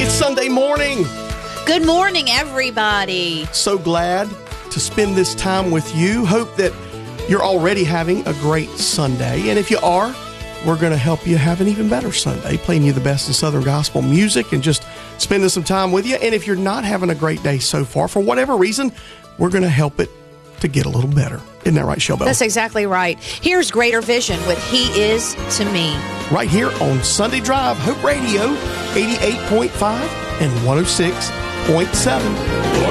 It's Sunday morning. Good morning, everybody. So glad to spend this time with you. Hope that you're already having a great Sunday. And if you are, we're going to help you have an even better Sunday, playing you the best in Southern gospel music and just spending some time with you. And if you're not having a great day so far, for whatever reason, we're going to help it to get a little better. Isn't that right, Shelby? That's exactly right. Here's Greater Vision with He Is to Me. Right here on Sunday Drive, Hope Radio, 88.5 and 106.7.